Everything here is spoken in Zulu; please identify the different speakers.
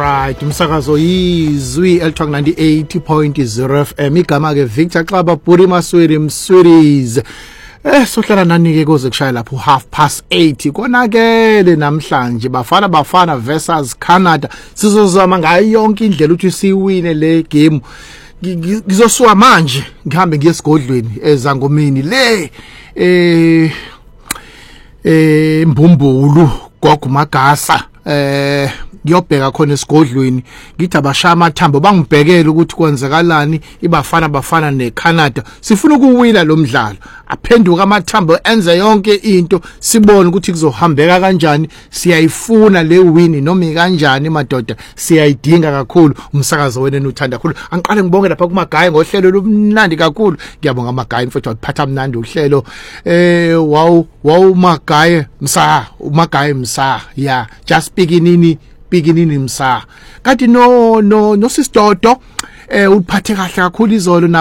Speaker 1: Alright, umsakazo izwi elithiwa 98.0 FM igama ke Victor Xaba Bhuri Maswiri Mswiri's. Sohlala nani ke kuze kushaya lapho 8:30 konakele namhlanje Bafana versus Canada. Sizozama ngayo yonke indlela ukuthi siwine le game. Ngizosuka manje ngihambe ngiye esigodlweni ezangomini le Mbumbulu Gogo Magasa ngiyobheka khona esigodlweni ngithi abashaya amathambo bangibhekela ukuthi kwenzakalani ibafana neCanada sifuna ukuwina lo mdlalo aphenduka amathambo enze yonke into sibone ukuthi kuzohambeka kanjani siyayifuna le win noma kanjani madoda siyayidinga kakhulu umsakazo wena uthanda kakhulu angiqale ngibonge lapha kuMagayi ngohlelo lomnandi kakhulu ngiyabonga Magayi mfowethu waphatha mnandi uhlelo wow Magayi msa yeah just beginning msa kanti no sisidodo uphathe kahle kakhulu izolo